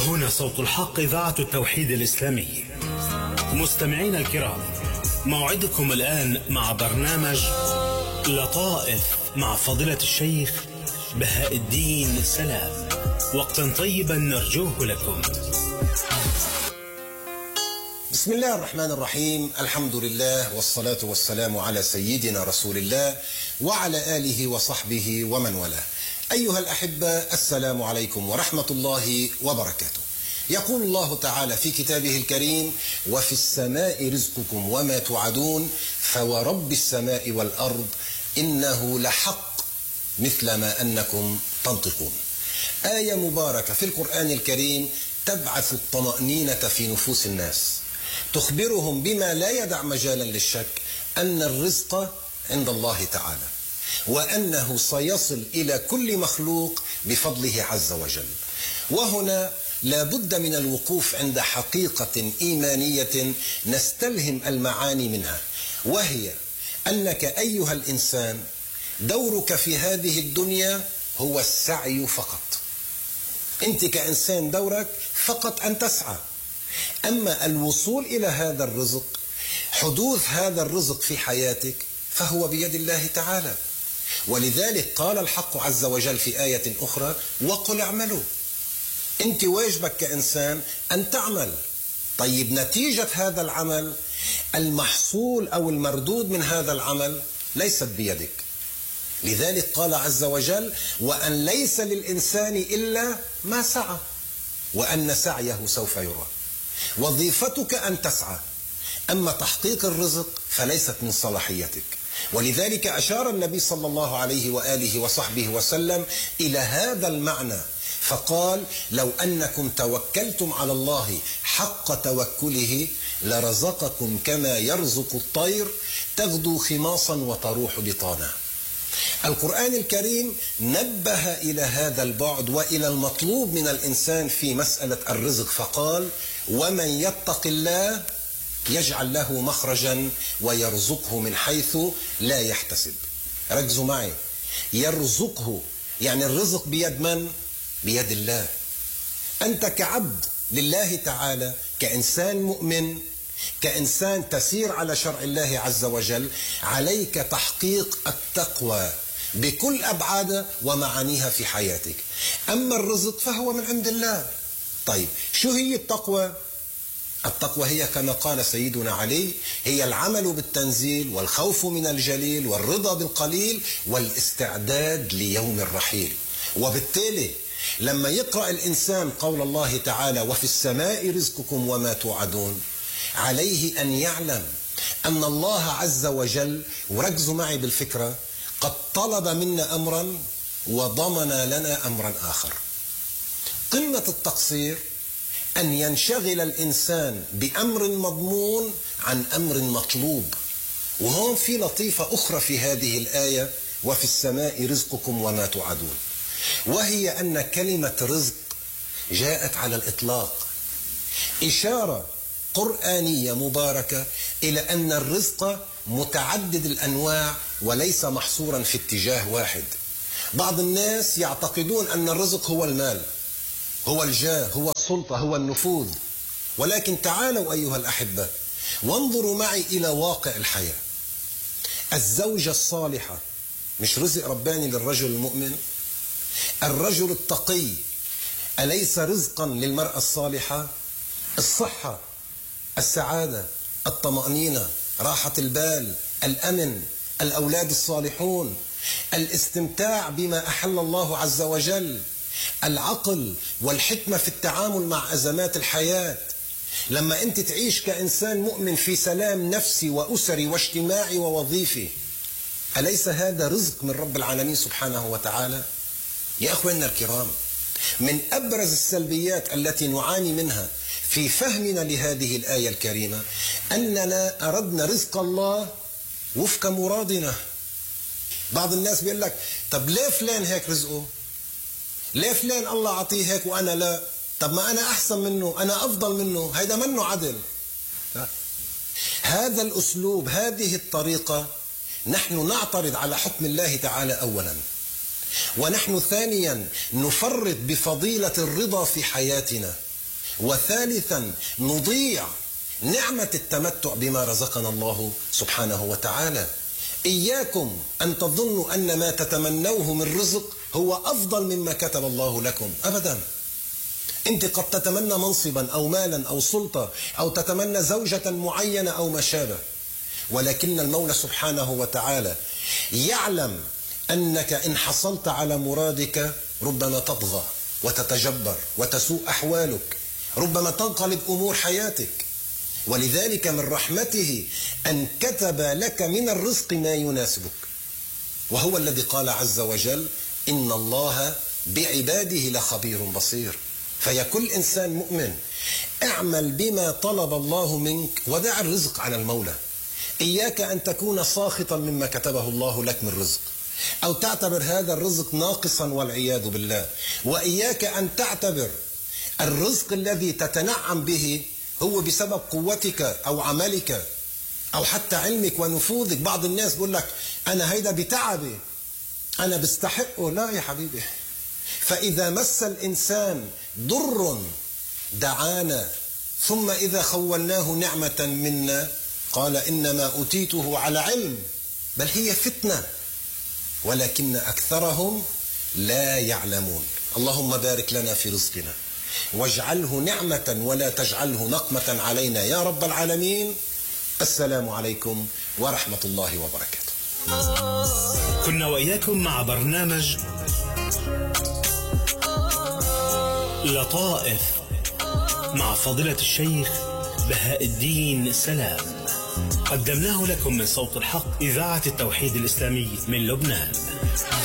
هنا صوت الحق إذاعة التوحيد الإسلامي. مستمعين الكرام، موعدكم الآن مع برنامج لطائف مع فضيلة الشيخ بهاء الدين سلام. وقتا طيبا نرجوه لكم. بسم الله الرحمن الرحيم. الحمد لله والصلاة والسلام على سيدنا رسول الله وعلى آله وصحبه ومن والاه. أيها الأحبة، السلام عليكم ورحمة الله وبركاته. يقول الله تعالى في كتابه الكريم: وفي السماء رزقكم وما توعدون فورب السماء والأرض إنه لحق مثل ما أنكم تنطقون. آية مباركة في القرآن الكريم تبعث الطمأنينة في نفوس الناس، تخبرهم بما لا يدع مجالا للشك أن الرزق عند الله تعالى، وأنه سيصل إلى كل مخلوق بفضله عز وجل. وهنا لا بد من الوقوف عند حقيقة إيمانية نستلهم المعاني منها، وهي أنك أيها الإنسان دورك في هذه الدنيا هو السعي فقط. أنت كإنسان دورك فقط أن تسعى، أما الوصول إلى هذا الرزق، حدوث هذا الرزق في حياتك، فهو بيد الله تعالى. ولذلك قال الحق عز وجل في آية أخرى: وقل اعملوا. أنت واجبك كإنسان أن تعمل. طيب، نتيجة هذا العمل، المحصول أو المردود من هذا العمل ليست بيدك. لذلك قال عز وجل: وأن ليس للإنسان إلا ما سعى وأن سعيه سوف يرى. وظيفتك أن تسعى، أما تحقيق الرزق فليست من صلاحيتك. ولذلك أشار النبي صلى الله عليه وآله وصحبه وسلم إلى هذا المعنى فقال: لو أنكم توكلتم على الله حق توكله لرزقكم كما يرزق الطير تغدو خماصا وتروح بطانا. القرآن الكريم نبه إلى هذا البعد وإلى المطلوب من الإنسان في مسألة الرزق فقال: ومن يتق الله يجعل له مخرجا ويرزقه من حيث لا يحتسب. ركزوا معي، يرزقه يعني الرزق بيد من؟ بيد الله. أنت كعبد لله تعالى، كإنسان مؤمن، كإنسان تسير على شرع الله عز وجل، عليك تحقيق التقوى بكل أبعادها ومعانيها في حياتك. أما الرزق فهو من عند الله. طيب، شو هي التقوى؟ التقوى هي كما قال سيدنا علي: هي العمل بالتنزيل والخوف من الجليل والرضا بالقليل والاستعداد ليوم الرحيل. وبالتالي لما يقرأ الإنسان قول الله تعالى: وفي السماء رزقكم وما توعدون، عليه أن يعلم أن الله عز وجل، وركزوا معي بالفكرة، قد طلب منا أمرا وضمن لنا أمرا آخر. قمة التقصير أن ينشغل الإنسان بأمر مضمون عن أمر مطلوب. وهون في لطيفة أخرى في هذه الآية: وفي السماء رزقكم وما توعدون، وهي أن كلمة رزق جاءت على الإطلاق، إشارة قرآنية مباركة إلى أن الرزق متعدد الأنواع وليس محصورا في اتجاه واحد. بعض الناس يعتقدون أن الرزق هو المال، هو الجاه، هو السلطة، هو النفوذ. ولكن تعالوا أيها الأحبة وانظروا معي إلى واقع الحياة. الزوجة الصالحة مش رزق رباني للرجل المؤمن؟ الرجل التقي أليس رزقا للمرأة الصالحة؟ الصحة، السعادة، الطمأنينة، راحة البال، الأمن، الأولاد الصالحون، الاستمتاع بما أحل الله عز وجل، العقل والحكمة في التعامل مع أزمات الحياة. لما أنت تعيش كإنسان مؤمن في سلام نفسي وأسري واجتماعي ووظيفي، أليس هذا رزق من رب العالمين سبحانه وتعالى؟ يا أخواننا الكرام، من أبرز السلبيات التي نعاني منها في فهمنا لهذه الآية الكريمة أننا أردنا رزق الله وفق مرادنا. بعض الناس بيقول لك: طب ليه فلان هيك رزقه؟ ليه فلان الله عطيه هيك وأنا لا؟ طب ما أنا أحسن منه، أنا أفضل منه، هيدا منه عدل. هذا الأسلوب، هذه الطريقة، نحن نعترض على حكم الله تعالى أولا، ونحن ثانيا نفرط بفضيلة الرضا في حياتنا. وثالثا نضيع نعمة التمتع بما رزقنا الله سبحانه وتعالى. إياكم أن تظنوا أن ما تتمنوه من رزق هو أفضل مما كتب الله لكم، أبدا. أنت قد تتمنى منصبا أو مالا أو سلطة، أو تتمنى زوجة معينة أو ما شابه، ولكن المولى سبحانه وتعالى يعلم أنك إن حصلت على مرادك ربما تطغى وتتجبر وتسوء أحوالك، ربما تنقلب أمور حياتك. ولذلك من رحمته أن كتب لك من الرزق ما يناسبك، وهو الذي قال عز وجل: إن الله بعباده لخبير بصير. فيا كل إنسان مؤمن، اعمل بما طلب الله منك ودع الرزق على المولى. إياك أن تكون ساخطا مما كتبه الله لك من رزق، أو تعتبر هذا الرزق ناقصا والعياذ بالله. وإياك أن تعتبر الرزق الذي تتنعم به هو بسبب قوتك أو عملك أو حتى علمك ونفوذك. بعض الناس بيقول لك: أنا هيدا بتعبي، أنا بستحقه. لا يا حبيبي، فإذا مس الإنسان ضر دعانا، ثم إذا خولناه نعمة منا قال إنما أوتيته على علم، بل هي فتنة ولكن أكثرهم لا يعلمون. اللهم بارك لنا في رزقنا واجعله نعمة ولا تجعله نقمة علينا يا رب العالمين. السلام عليكم ورحمة الله وبركاته. كنا وإياكم مع برنامج لطائف مع فضيلة الشيخ بهاء الدين سلام، قدمناه لكم من صوت الحق إذاعة التوحيد الإسلامي من لبنان.